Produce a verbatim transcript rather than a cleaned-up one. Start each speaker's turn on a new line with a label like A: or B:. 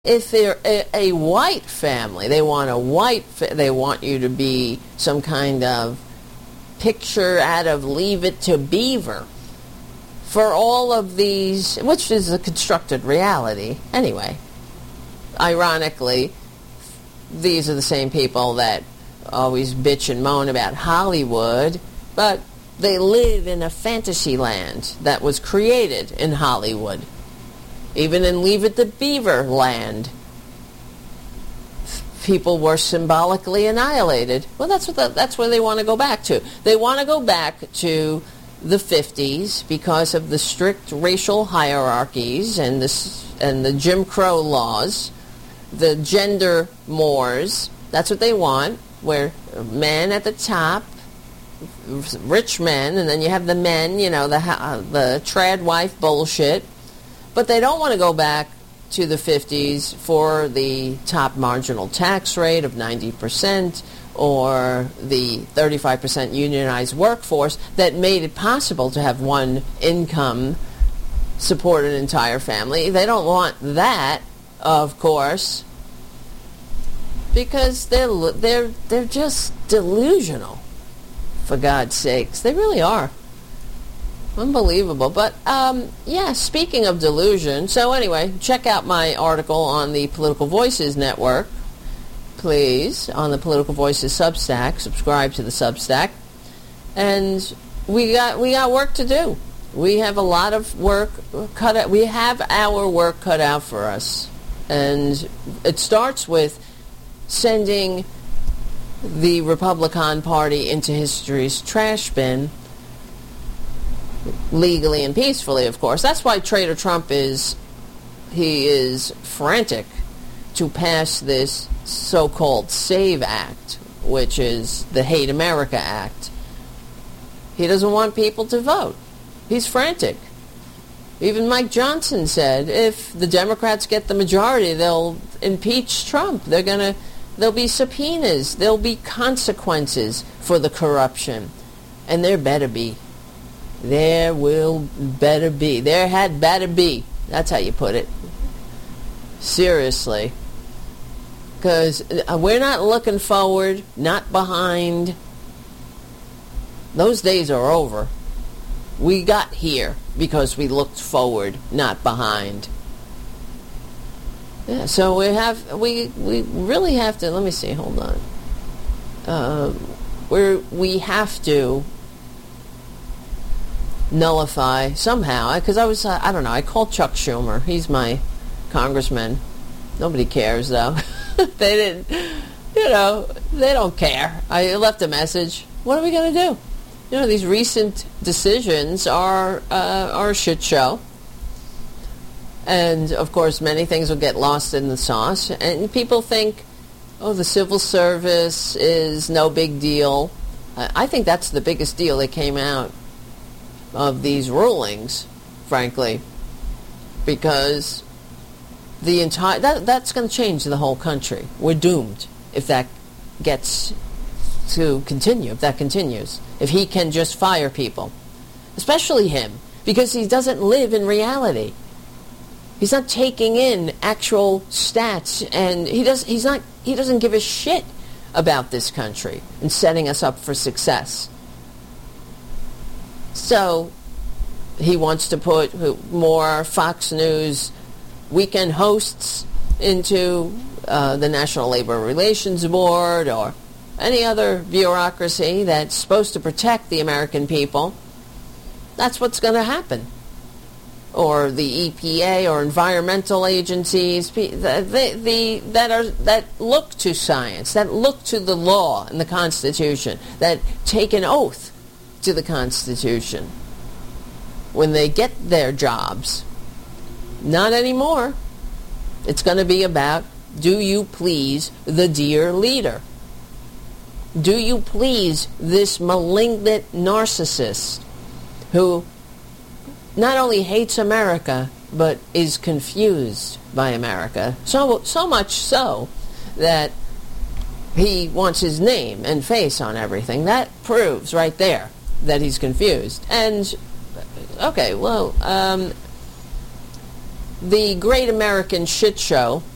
A: If they're a, a white family, they want a white, fa- they want you to be some kind of picture out of Leave It to Beaver. For all of these, which is a constructed reality anyway. Ironically, these are the same people that always bitch and moan about Hollywood, but they live in a fantasy land that was created in Hollywood. Even in Leave It to Beaver land, people were symbolically annihilated. Well, that's what the, that's where they want to go back to. They want to go back to the fifties because of the strict racial hierarchies and the and the Jim Crow laws, the gender mores. That's what they want, where men at the top, rich men, and then you have the men, you know, the uh, the trad wife bullshit. But they don't want to go back to the fifties for the top marginal tax rate of ninety percent or the thirty-five percent unionized workforce that made it possible to have one income support an entire family. They don't want that, of course, because they're they're they're just delusional, for God's sakes. They really are. Unbelievable. But, um, yeah, speaking of delusion, so anyway, check out my article on the Political Voices Network, please, on the Political Voices Substack. Subscribe to the Substack. And we got we got work to do. We have a lot of work cut out. We have our work cut out for us. And it starts with sending the Republican Party into history's trash bin, legally and peacefully, of course. That's why Trader Trump is, he is frantic to pass this so-called SAVE Act, which is the Hate America Act. He doesn't want people to vote. He's frantic. Even Mike Johnson said if the Democrats get the majority, they'll impeach Trump. They're gonna, there'll be subpoenas. There'll be consequences for the corruption. And there better be. There will better be. There had better be. That's how you put it. Seriously. Because we're not looking forward, not behind. Those days are over. We got here because we looked forward, not behind. Yeah, so we have, we we really have to, let me see, hold on. Uh, we're, we have to nullify somehow, because I was, uh, I don't know, I called Chuck Schumer. He's my congressman. Nobody cares, though. They didn't, you know, they don't care. I left a message. What are we going to do? You know, these recent decisions are, uh, are a shit show. And, of course, many things will get lost in the sauce. And people think, oh, the civil service is no big deal. Uh, I think that's the biggest deal that came out of these rulings, frankly, because the entire that that's going to change the whole country. We're doomed if that gets to continue. If that continues, if he can just fire people, especially him, because he doesn't live in reality. He's not taking in actual stats, and he does. He's not. He doesn't give a shit about this country and setting us up for success. So he wants to put more Fox News weekend hosts into uh, the National Labor Relations Board or any other bureaucracy that's supposed to protect the American people. That's what's going to happen. Or the E P A or environmental agencies the, the, the, that are that look to science, that look to the law and the Constitution, that take an oath to the Constitution when they get their jobs. Not anymore. It's going to be about, do you please the dear leader? Do you please this malignant narcissist who not only hates America, but is confused by America? So, so much so that he wants his name and face on everything. That proves right there that he's confused. And, okay, well, um, the Great American Shit Show